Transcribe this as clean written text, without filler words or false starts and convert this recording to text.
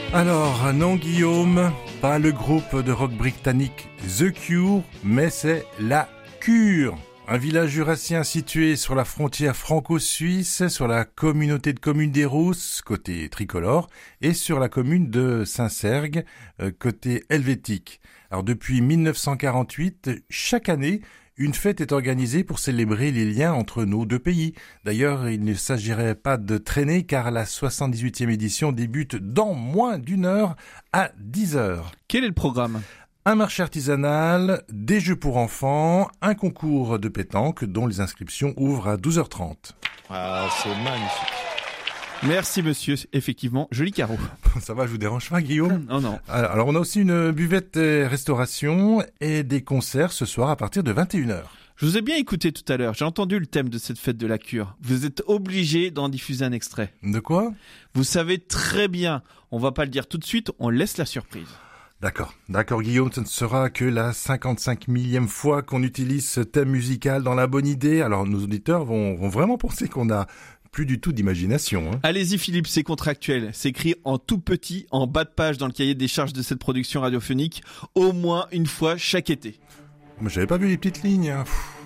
Alors, non Guillaume, pas le groupe de rock britannique The Cure, mais c'est La Cure. Un village jurassien situé sur la frontière franco-suisse, sur la communauté de communes des Rousses, côté tricolore, et sur la commune de Saint-Sergue, côté helvétique. Alors depuis 1948, chaque année, une fête est organisée pour célébrer les liens entre nos deux pays. D'ailleurs, il ne s'agirait pas de traîner car la 78e édition débute dans moins d'une heure à 10h. Quel est le programme ? Un marché artisanal, des jeux pour enfants, un concours de pétanque dont les inscriptions ouvrent à 12h30. Ah, c'est magnifique. Merci monsieur, effectivement, joli carreau. Ça va, je vous dérange pas Guillaume ? Non, non. Alors on a aussi une buvette restauration et des concerts ce soir à partir de 21h. Je vous ai bien écouté tout à l'heure, j'ai entendu le thème de cette fête de la cure. Vous êtes obligé d'en diffuser un extrait. De quoi ? Vous savez très bien, on va pas le dire tout de suite, on laisse la surprise. D'accord Guillaume, ce ne sera que la 55 millième fois qu'on utilise ce thème musical dans La Bonne Idée. Alors nos auditeurs vont vraiment penser qu'on a plus du tout d'imagination. Allez-y Philippe, c'est contractuel. C'est écrit en tout petit, en bas de page dans le cahier des charges de cette production radiophonique, au moins une fois chaque été. Mais j'avais pas vu les petites lignes.